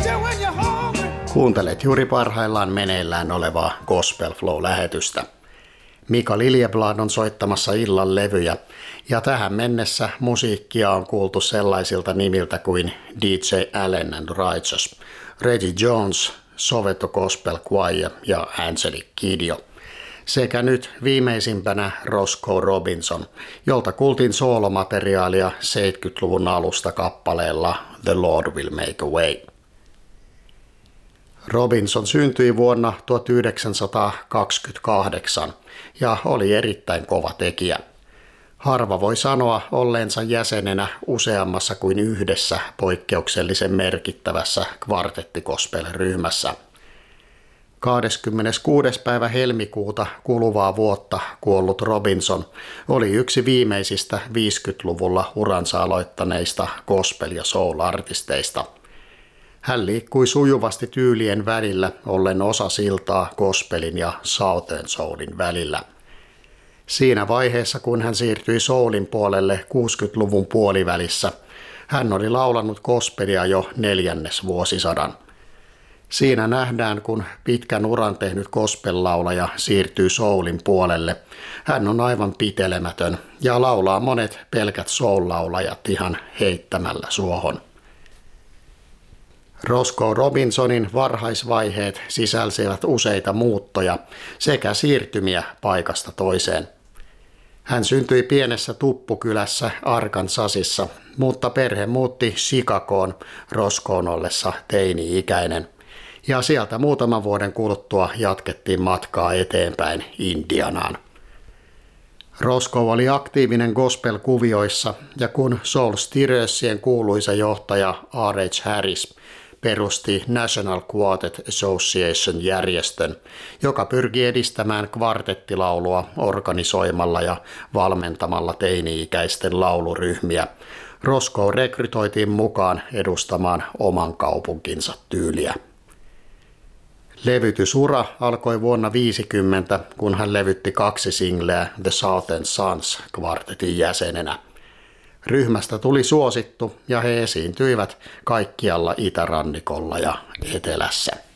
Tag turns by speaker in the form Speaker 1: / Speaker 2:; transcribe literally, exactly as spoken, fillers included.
Speaker 1: Kuuntelet juuri parhaillaan meneillään olevaa Gospel Flow-lähetystä. Mika Liljeblad on soittamassa illan levyjä, ja tähän mennessä musiikkia on kuultu sellaisilta nimiltä kuin D J Allen and Righteous, Reggie Jones, Soweto Gospel Choir ja Angelic Kidjo. Sekä nyt viimeisimpänä Roscoe Robinson, jolta kuultiin soolomateriaalia seitsemänkymmentäluvun alusta kappaleella The Lord Will Make a Way. Robinson syntyi vuonna tuhatyhdeksänsataakaksikymmentäkahdeksan ja oli erittäin kova tekijä. Harva voi sanoa olleensa jäsenenä useammassa kuin yhdessä poikkeuksellisen merkittävässä kvartettikospel-ryhmässä. kahdeskymmeneskuudes päivä helmikuuta kuluvaa vuotta kuollut Robinson oli yksi viimeisistä viisikymmentäluvulla uransa aloittaneista gospel- ja soul-artisteista. Hän liikkui sujuvasti tyylien välillä, ollen osa siltaa gospelin ja southern soulin välillä. Siinä vaiheessa, kun hän siirtyi soulin puolelle kuusikymmentäluvun puolivälissä, hän oli laulanut gospelia jo neljännes vuosisadan. Siinä nähdään, kun pitkän uran tehnyt gospel-laulaja siirtyy soulin puolelle. Hän on aivan pitelemätön ja laulaa monet pelkät soul-laulajat ihan heittämällä suohon. Roscoe Robinsonin varhaisvaiheet sisälsivät useita muuttoja sekä siirtymiä paikasta toiseen. Hän syntyi pienessä tuppukylässä Arkansasissa, mutta perhe muutti Chicagoon Roscoen ollessa teini-ikäinen. Ja sieltä muutaman vuoden kuluttua jatkettiin matkaa eteenpäin Indianaan. Roscoe oli aktiivinen gospel-kuvioissa, ja kun Soul Stirrersien kuuluisa johtaja R H Harris perusti National Quartet Association-järjestön, joka pyrki edistämään kvartettilaulua organisoimalla ja valmentamalla teini-ikäisten lauluryhmiä, Roscoe rekrytoitiin mukaan edustamaan oman kaupunkinsa tyyliä. Levytysura alkoi vuonna viisikymmentä, kun hän levytti kaksi singleä The Southern Sons kvartetin jäsenenä. Ryhmästä tuli suosittu ja he esiintyivät kaikkialla itärannikolla ja etelässä.